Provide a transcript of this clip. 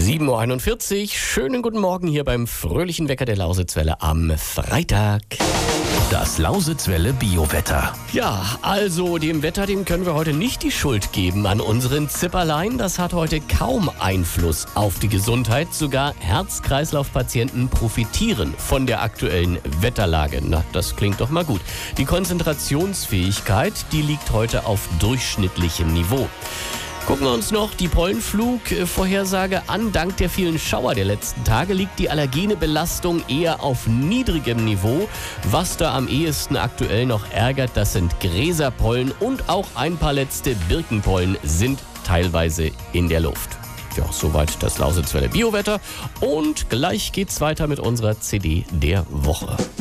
7:41 Uhr. Schönen guten Morgen hier beim fröhlichen Wecker der Lausitzwelle am Freitag. Das Lausitzwelle Biowetter. Ja, also dem Wetter, dem können wir heute nicht die Schuld geben an unseren Zipperlein. Das hat heute kaum Einfluss auf die Gesundheit. Sogar Herz-Kreislauf-Patienten profitieren von der aktuellen Wetterlage. Na, das klingt doch mal gut. Die Konzentrationsfähigkeit, die liegt heute auf durchschnittlichem Niveau. Gucken wir uns noch die Pollenflug-Vorhersage an. Dank der vielen Schauer der letzten Tage liegt die allergene Belastung eher auf niedrigem Niveau. Was da am ehesten aktuell noch ärgert, das sind Gräserpollen und auch ein paar letzte Birkenpollen sind teilweise in der Luft. Ja, soweit das Lausitzwelle Biowetter. Und gleich geht's weiter mit unserer CD der Woche.